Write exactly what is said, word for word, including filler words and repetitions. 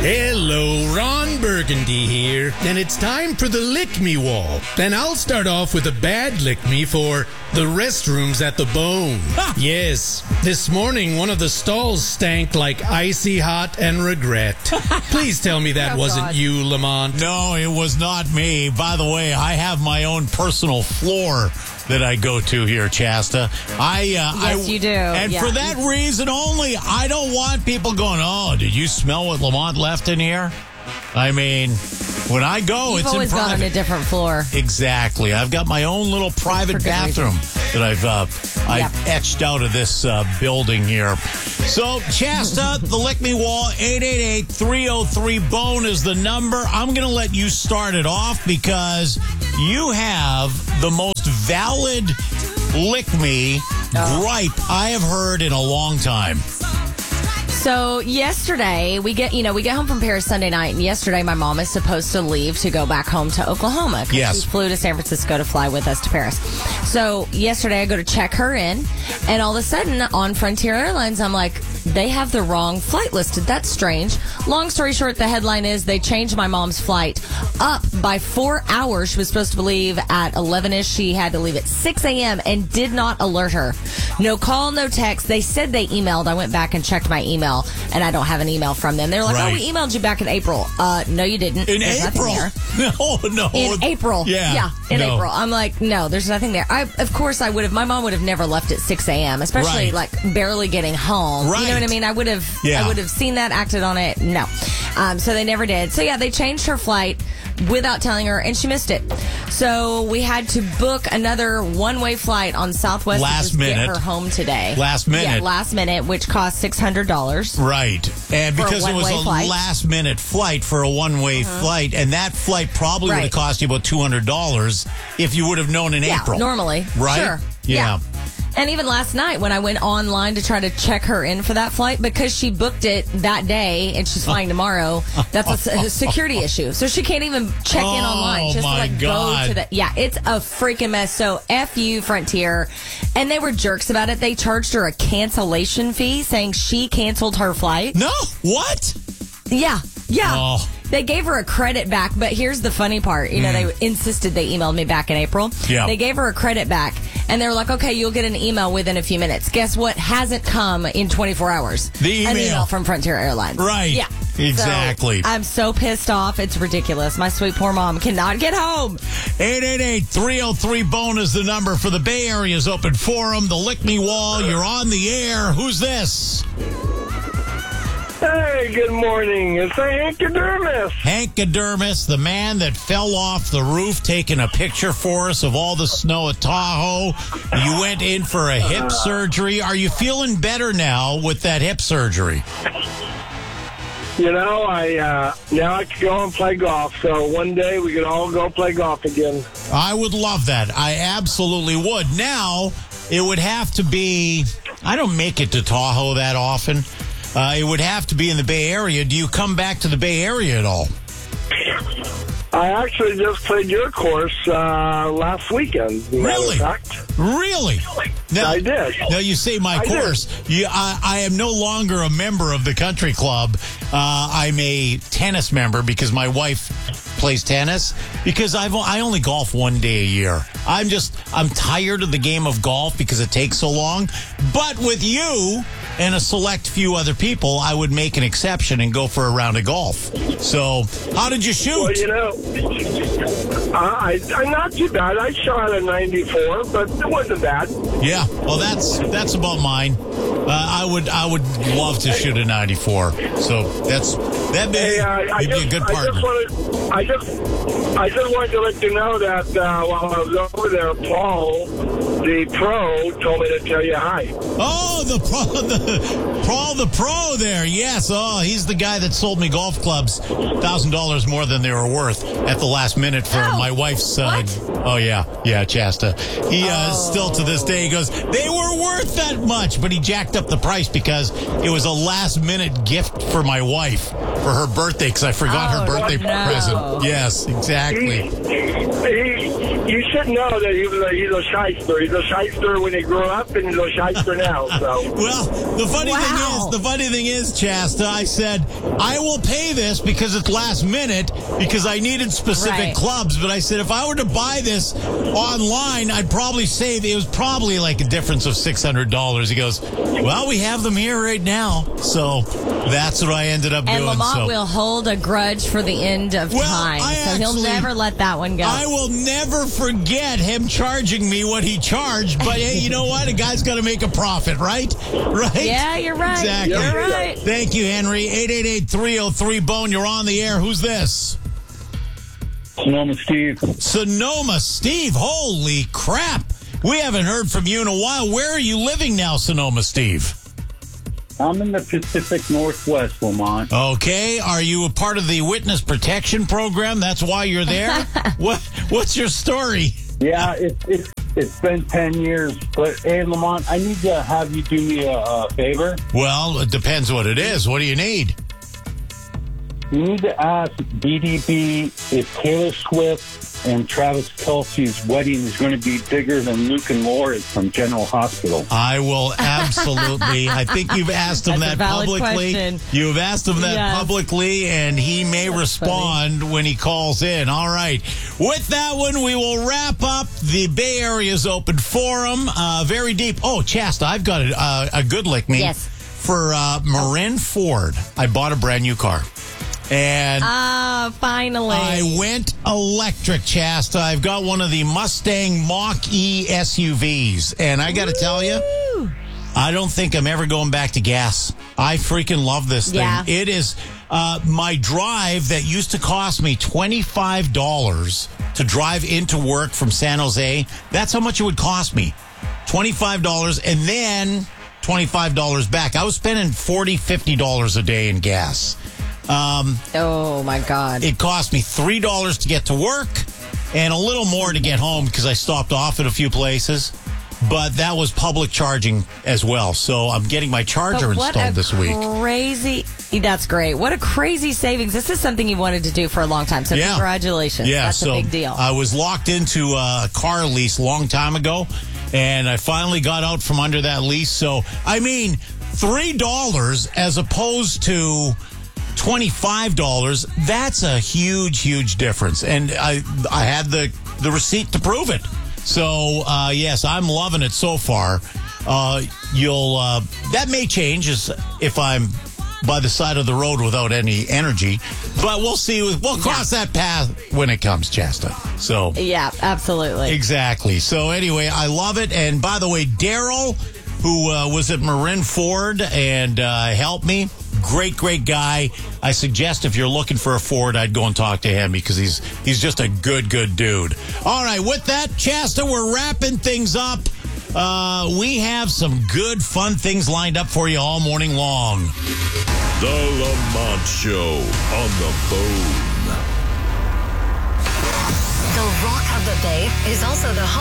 Hello, Ron Burgundy here, and it's time for the Lick Me Wall. And I'll start off with a bad Lick Me for the restrooms at the Bone. Yes, this morning one of the stalls stank like icy hot and regret. Please tell me that oh, wasn't God. you, Lamont. No, it was not me. By the way, I have my own personal floor that I go to here, Chasta. I, uh, yes, I, you do. And yeah. for that reason only, I don't want people going, oh, did you smell what Lamont left in here? I mean, when I go, You've it's always in gone private. on a different floor. Exactly. I've got my own little private bathroom reason. that I've uh, Yep. I've etched out of this uh, building here. So, Chasta, the Lick Me Wall, eight eight eight, three oh three, bone is the number. I'm going to let you start it off because you have the most valid Lick Me Oh. gripe I have heard in a long time. So yesterday we get, you know, we get home from Paris Sunday night, and yesterday my mom is supposed to leave to go back home to Oklahoma because Yes. she flew to San Francisco to fly with us to Paris. So yesterday I go to check her in, and all of a sudden on Frontier Airlines I'm like, they have the wrong flight listed. That's strange. Long story short, the headline is they changed my mom's flight up by four hours. She was supposed to leave at eleven-ish. She had to leave at six a.m. and did not alert her. No call, no text. They said they emailed. I went back and checked my email, and I don't have an email from them. They're like, Right. oh, we emailed you back in April. Uh, no, you didn't. In There's nothing April? there. No, no. In April. Yeah. Yeah, in no. April. I'm like, no, there's nothing there. I, of course, I would have, my mom would have never left at six a.m., especially Right. like barely getting home. Right. You know what I mean? I would have, Yeah. I would have seen that, acted on it. No. Um, so they never did. So yeah, they changed her flight without telling her, and she missed it. So we had to book another one-way flight on Southwest Last to just minute. get her home today. Last minute. Yeah, last minute, which cost six hundred dollars. Right. And For a because it was one-way a flight. last minute flight for a one way flight, and that flight probably would have Right. cost you about two hundred dollars if you would have known in Yeah, April. normally. Right? Sure. Yeah. And even last night when I went online to try to check her in for that flight, because she booked it that day and she's flying tomorrow, that's a, s- a security issue. So she can't even check in Oh, online. Just my to like God. go to the yeah, it's a freaking mess. So F you, Frontier. And they were jerks about it. They charged her a cancellation fee saying she canceled her flight. No? What? Yeah. Yeah. Oh. They gave her a credit back, but here's the funny part. You know, they insisted they emailed me back in April. Yeah. They gave her a credit back, and they were like, okay, you'll get an email within a few minutes. Guess what hasn't come in twenty-four hours? The An email. email from Frontier Airlines. Right. Yeah. Exactly. So, I'm so pissed off. It's ridiculous. My sweet poor mom cannot get home. eight eight eight, three oh three, bone is the number for the Bay Area's open forum. The Lick Me Wall. You're on the air. Who's this? Hey, good morning. It's a Hankodermis. Hankodermis, the man that fell off the roof taking a picture for us of all the snow at Tahoe. You went in for a hip surgery. Are you feeling better now with that hip surgery? You know, I uh, now I can go and play golf. So one day we could all go play golf again. I would love that. I absolutely would. Now, it would have to be, I don't make it to Tahoe that often. Uh, it would have to be in the Bay Area. Do you come back to the Bay Area at all? I actually just played your course uh, last weekend. as a matter of Really? fact. Really? Now, I did. Now you say my I course. You, I, I am no longer a member of the country club. Uh, I'm a tennis member because my wife plays tennis. Because I've I only golf one day a year. I'm just I'm tired of the game of golf because it takes so long. But with you and a select few other people, I would make an exception and go for a round of golf. So, how did you shoot? Well, you know, I, I not too bad. I shot a ninety-four, but it wasn't bad. Yeah, well, that's that's about mine. Uh, I would I would love to shoot a ninety-four. So that's that'd be, Hey, uh, I you'd be just, a good I partner. just wanted, I just, I just wanted to let you know that uh, while I was over there, Paul, the pro, told me to tell you hi. Oh, the pro, the Paul, the pro there. Yes. Oh, he's the guy that sold me golf clubs, thousand dollars more than they were worth at the last minute for Oh, my wife's. Uh, what? oh yeah, yeah, Chasta. He uh, Oh. still to this day he goes, they were worth that much, but he jacked up the price because it was a last minute gift for my wife for her birthday because I forgot Oh, her birthday no. present. Yes, He, exactly. he, you should know that he was a, he's a shyster. He's a shyster when he grew up, and he's a shyster now. So Well, The funny Wow. thing is, the funny thing is, Chasta, I said, I will pay this because it's last minute because I needed specific Right. clubs. But I said, if I were to buy this online, I'd probably save, it was probably like a difference of six hundred dollars. He goes, well, we have them here right now. So that's what I ended up And doing. Lamont so. will hold a grudge for the end of Well, time. I so he'll actually- never let that one go. I will never forget him charging me what he charged. But hey, you know what? A guy's got to make a profit, right? Right? yeah, you're right. Exactly. You're right. Thank you, Henry. eight eight eight, three oh three, bone. You're on the air. Who's this? Sonoma Steve. Sonoma Steve. Holy crap. We haven't heard from you in a while. Where are you living now, Sonoma Steve? I'm in the Pacific Northwest, Lamont. Okay. Are you a part of the witness protection program? That's why you're there? what What's your story? Yeah, it's it's it's been ten years, but hey, Lamont, I need to have you do me a, a favor. Well, it depends what it is. What do you need? You need to ask B D B if Taylor Swift and Travis Kelce's wedding is going to be bigger than Luke and Laura's from General Hospital. I will absolutely. I think you've asked him That's a that valid publicly. question. You've asked him that Yes. publicly, and he may respond when he calls in. All right. With that one, we will wrap up. The Bay Area's open forum. Uh, very deep. Oh, Chasta, I've got a, uh, a good lick me. Yes. For uh, Marin Ford, I bought a brand new car. And Ah, finally. I went electric, Chasta. I've got one of the Mustang Mach-E S U Vs. And I got to tell you, I don't think I'm ever going back to gas. I freaking love this thing. Yeah. It is uh, my drive that used to cost me twenty-five dollars to drive into work from San Jose. That's how much it would cost me. twenty-five dollars and then twenty-five dollars back. I was spending forty dollars, fifty dollars a day in gas. Um, oh, my God. it cost me three dollars to get to work and a little more to get home because I stopped off at a few places. But that was public charging as well. So I'm getting my charger But what installed a this week. Crazy. That's great. What a crazy savings. This is something you wanted to do for a long time. So Yeah. congratulations. Yeah, That's so a big deal. I was locked into a car lease a long time ago, and I finally got out from under that lease. So, I mean, three dollars as opposed to twenty-five dollars, that's a huge, huge difference. And I I had the, the receipt to prove it. So, uh, yes, I'm loving it so far. Uh, you'll uh, that may change as if I'm by the side of the road without any energy, but we'll see. We'll cross that path when it comes, Chasta. So, yeah, absolutely. exactly. So, anyway, I love it. And by the way, Daryl, who uh, was at Marin Ford and uh, helped me, great, great guy. I suggest if you're looking for a Ford, I'd go and talk to him because he's he's just a good, good dude. All right, with that, Chasta, we're wrapping things up. Uh, we have some good, fun things lined up for you all morning long. The Lamont Show on the Bone. The Rock of the Bay is also the home